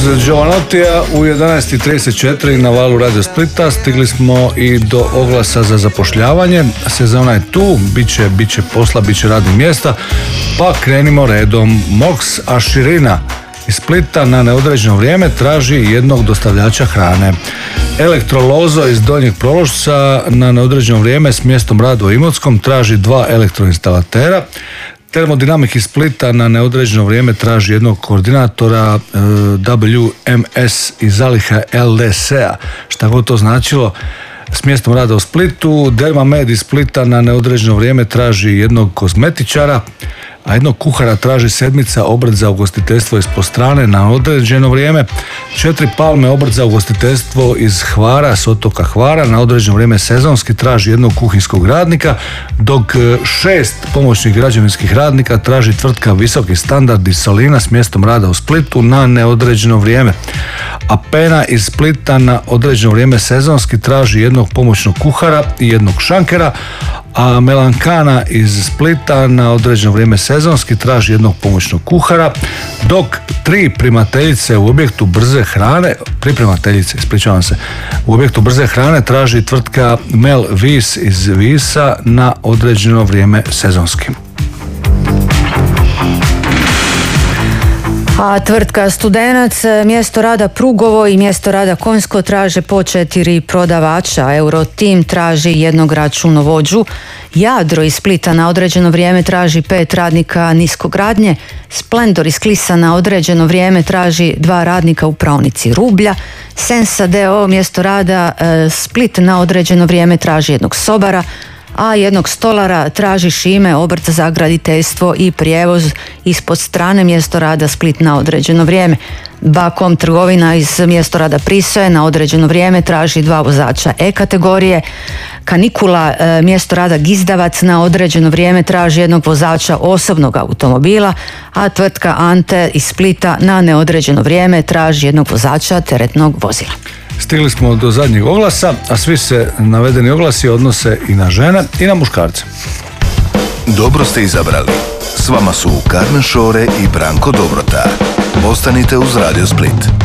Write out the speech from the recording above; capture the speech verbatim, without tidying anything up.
Giovanotija u jedanaest i trideset četiri na valu Radio Splita. Stigli smo i do oglasa za zapošljavanje. Sezona je tu, bit će, bit će posla, bit će radnih mjesta, pa krenimo redom. Mox Aširina iz Splita na neodređeno vrijeme traži jednog dostavljača hrane. Elektrolozo iz Donjeg Prološca na neodređeno vrijeme s mjestom rada u Imotskom traži dva elektroinstalatera. Termodinamik iz Splita na neodređeno vrijeme traži jednog koordinatora. W M S iz zaliha L D C-a, šta god to značilo, s mjestom rada u Splitu. Dermamed iz Splita na neodređeno vrijeme traži jednog kozmetičara, a jednog kuhara traži Sedmica, obrt za ugostiteljstvo iz Postrane na određeno vrijeme. Četiri Palme, obrt za ugostiteljstvo iz Hvara, s otoka Hvara, na određeno vrijeme sezonski traži jednog kuhinskog radnika, dok šest pomoćnih građevinskih radnika traži tvrtka Visoki standard iz Solina s mjestom rada u Splitu na neodređeno vrijeme. Apena iz Splita na određeno vrijeme sezonski traži jednog pomoćnog kuhara i jednog šankera, a Melankana iz Splita na određeno vrijeme sezonski traži jednog pomoćnog kuhara, dok tri primateljice u objektu brze hrane, pripremateljice, ispričavam se, u objektu brze hrane traži tvrtka Mel Vis iz Visa na određeno vrijeme sezonski. A tvrtka Studenac, mjesto rada Prugovo i mjesto rada Konjsko traže po četiri prodavača. Eurotim traži jednog računovođu. Jadro iz Splita na određeno vrijeme traži pet radnika niskogradnje. Splendor iz Klisa na određeno vrijeme traži dva radnika u praonici rublja. Sensa d o o mjesto rada Split na određeno vrijeme traži jednog sobara, a jednog stolara traži Šime, obrt za graditeljstvo i prijevoz ispod strane, mjesto rada Split na određeno vrijeme. Bakom trgovina iz mjesto rada Prisoje na određeno vrijeme traži dva vozača E kategorije. Kanikula, mjesto rada Gizdavac na određeno vrijeme traži jednog vozača osobnog automobila, a tvrtka Ante iz Splita na neodređeno vrijeme traži jednog vozača teretnog vozila. Stigli smo do zadnjeg oglasa, a svi se navedeni oglasi odnose i na žene i na muškarce. Dobro ste izabrali. S vama su Karmen Šore i Branko Dobrota. Ostanite uz Radio Split.